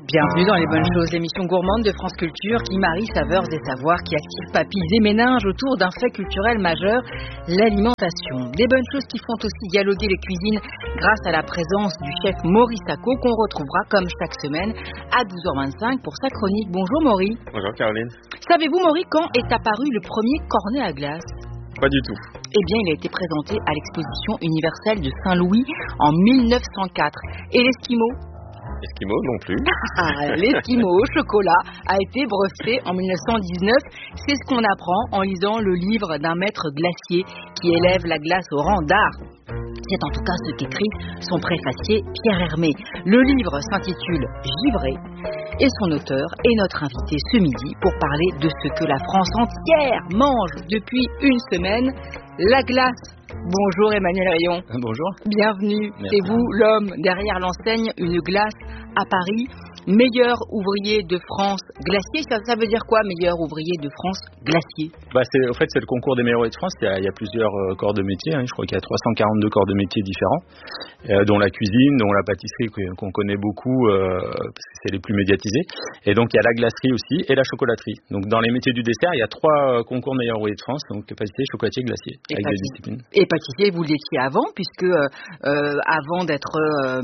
Bienvenue dans Les Bonnes Choses, l'émission gourmande de France Culture qui marie saveurs et savoirs, qui active papilles et méninges autour d'un fait culturel majeur, l'alimentation. Des bonnes choses qui font aussi dialoguer les cuisines grâce à la présence du chef Maury Sacco qu'on retrouvera comme chaque semaine à 12h25 pour sa chronique. Bonjour Maury. Bonjour Caroline. Savez-vous Maury quand est apparu le premier cornet à glace ? Pas du tout. Eh bien, il a été présenté à l'exposition universelle de Saint-Louis en 1904. Et l'esquimau ? Esquimau non plus. L'esquimau au chocolat a été breveté en 1919. C'est ce qu'on apprend en lisant le livre d'un maître glacier qui élève la glace au rang d'art. C'est en tout cas ce qu'écrit son préfacier Pierre Hermé. Le livre s'intitule Givré et son auteur est notre invité ce midi pour parler de ce que la France entière mange depuis une semaine, la glace. Bonjour Emmanuel Rayon. Bonjour. Bienvenue. Merci. C'est vous l'homme derrière l'enseigne Une Glace à Paris. Meilleur ouvrier de France glacier, ça veut dire quoi, meilleur ouvrier de France glacier ? En fait, c'est le concours des meilleurs ouvriers de France. Il y a plusieurs corps de métier. Je crois qu'il y a 342 corps de métier différents, dont la cuisine, dont la pâtisserie qu'on connaît beaucoup, parce que c'est les plus médiatisés. Et donc, il y a la glacerie aussi et la chocolaterie. Donc, dans les métiers du dessert, il y a 3 concours meilleurs ouvriers de France, donc pâtissier, chocolatier, glacier, avec des disciplines. Et pâtissier, vous l'étiez avant, puisque avant d'être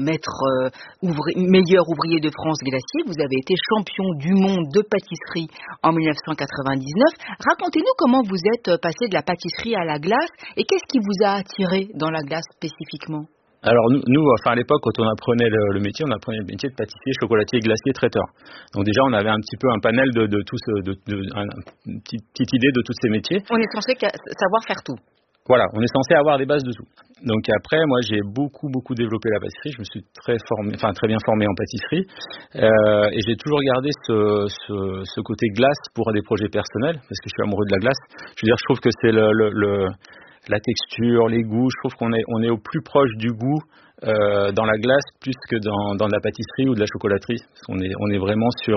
meilleur ouvrier de France glacier, vous avez été champion du monde de pâtisserie en 1999. Racontez-nous comment vous êtes passé de la pâtisserie à la glace et qu'est-ce qui vous a attiré dans la glace spécifiquement ? Alors nous, à l'époque, quand on apprenait le métier, on apprenait le métier de pâtissier, chocolatier, glacier, traiteur. Donc déjà, on avait un petit peu un panel une petite idée de tous ces métiers. On est censé savoir faire tout. Voilà, on est censé avoir des bases de tout. Donc après, moi, j'ai beaucoup développé la pâtisserie. Je me suis très bien formé en pâtisserie, et j'ai toujours gardé ce côté glace pour des projets personnels, parce que je suis amoureux de la glace. Je veux dire, je trouve que c'est la texture, les goûts. Je trouve qu'on est au plus proche du goût dans la glace plus que dans de la pâtisserie ou de la chocolaterie. Parce qu'on est vraiment sur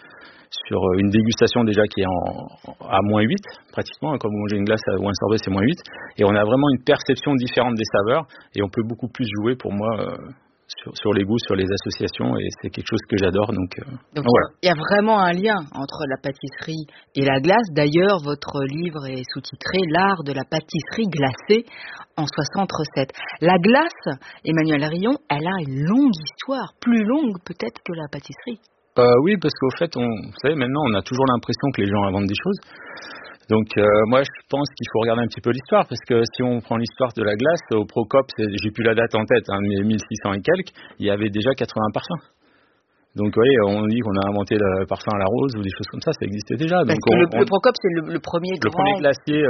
une dégustation déjà qui est à -8 pratiquement, comme manger une glace ou un sorbet c'est -8, et on a vraiment une perception différente des saveurs et on peut beaucoup plus jouer pour moi sur les goûts, sur les associations, et c'est quelque chose que j'adore. Donc voilà. Il y a vraiment un lien entre la pâtisserie et la glace. D'ailleurs, votre livre est sous-titré L'art de la pâtisserie glacée en 60 recettes. La glace, Emmanuel Rayon, elle a une longue histoire, plus longue peut-être que la pâtisserie. Oui, parce qu'au fait, vous savez, maintenant, on a toujours l'impression que les gens inventent des choses. Donc, moi, je pense qu'il faut regarder un petit peu l'histoire, parce que si on prend l'histoire de la glace, au Procope, j'ai plus la date en tête, mais 1600 et quelques, il y avait déjà 80 parfums. Donc, vous voyez, on dit qu'on a inventé le parfum à la rose ou des choses comme ça existait déjà. Parce donc, que le Procope, c'est le premier premier glacier,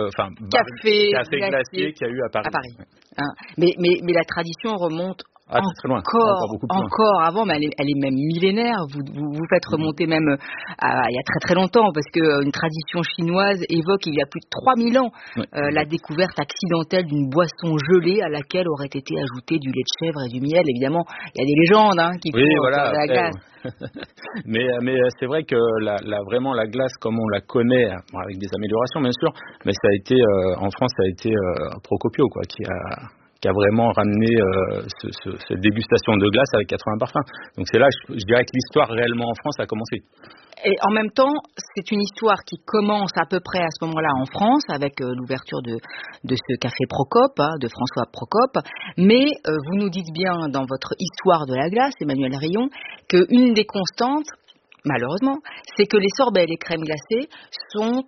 café glacier qu'il y a eu à Paris. Ouais. Hein. Mais la tradition remonte très loin. Encore avant, mais elle est même millénaire. Vous faites remonter même il y a très très longtemps, parce qu'une tradition chinoise évoque il y a plus de 3000 ans la découverte accidentelle d'une boisson gelée à laquelle aurait été ajouté du lait de chèvre et du miel. Évidemment, il y a des légendes qui font de la glace. mais c'est vrai que vraiment la glace comme on la connaît, avec des améliorations bien sûr, mais ça a été en France, ça a été Procopio qui a vraiment ramené cette dégustation de glace avec 80 parfums. Donc c'est là, je dirais que l'histoire réellement en France a commencé. Et en même temps, c'est une histoire qui commence à peu près à ce moment-là en France, avec l'ouverture de ce café Procope, de François Procope. Mais vous nous dites bien dans votre histoire de la glace, Emmanuel Rayon, qu'une des constantes, malheureusement, c'est que les sorbets et les crèmes glacées sont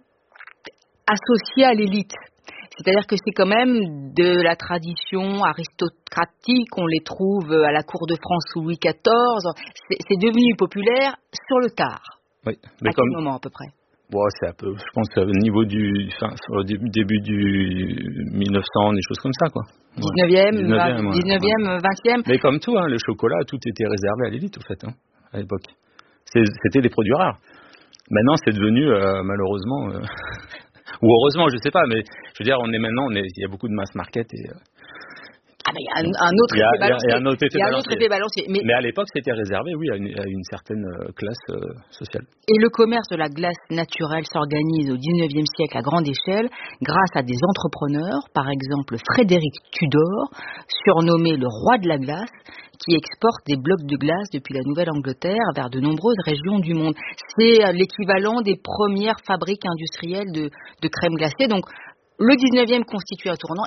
associés à l'élite. C'est-à-dire que c'est quand même de la tradition aristocratique, on les trouve à la cour de France sous Louis XIV, c'est devenu populaire sur le tard. Oui, mais à quel moment à peu près ? Bon, c'est un peu, je pense, au niveau au début du 1900, des choses comme ça, quoi. 19e, 20e. Mais comme tout, le chocolat, tout était réservé à l'élite, au fait, à l'époque. C'était des produits rares. Maintenant, c'est devenu, malheureusement... ou heureusement, je sais pas, mais je veux dire, il y a beaucoup de mass market et... il y a un autre effet balancier. Mais à l'époque, c'était réservé, oui, à une certaine classe sociale. Et le commerce de la glace naturelle s'organise au 19e siècle à grande échelle grâce à des entrepreneurs, par exemple Frédéric Tudor, surnommé le roi de la glace, qui exporte des blocs de glace depuis la Nouvelle-Angleterre vers de nombreuses régions du monde. C'est l'équivalent des premières fabriques industrielles de crème glacée. Donc, le 19e constitue un tournant